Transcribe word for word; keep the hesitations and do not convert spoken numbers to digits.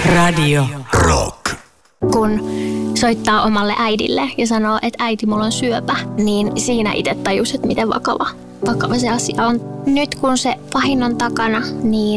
Radio Rock. Kun soittaa omalle äidille ja sanoo, että äiti, mulla on syöpä, niin siinä itse tajus, että miten vakava, vakava se asia on. Nyt kun se pahin on takana, niin